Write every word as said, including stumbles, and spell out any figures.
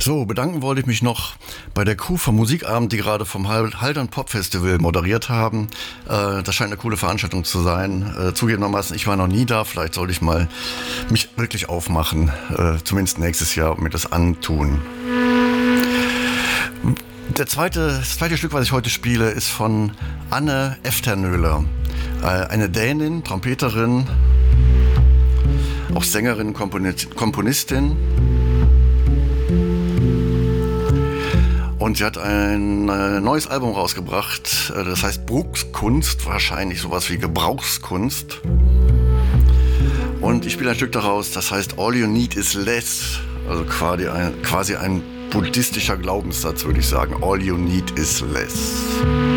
So, bedanken wollte ich mich noch bei der Crew vom Musikabend, die gerade vom Haldern Pop Festival moderiert haben. Äh, das scheint eine coole Veranstaltung zu sein. Äh, zugegebenermaßen, ich war noch nie da. Vielleicht sollte ich mal mich wirklich aufmachen, äh, zumindest nächstes Jahr, und mir das antun. Der zweite, das zweite Stück, was ich heute spiele, ist von Anne Efternöhler. Äh, eine Dänin, Trompeterin, auch Sängerin, Komponistin. Und sie hat ein äh, neues Album rausgebracht, äh, das heißt Bruchskunst, wahrscheinlich sowas wie Gebrauchskunst. Und ich spiele ein Stück daraus, das heißt All You Need Is Less, also quasi ein, quasi ein buddhistischer Glaubenssatz, würde ich sagen. All You Need Is Less.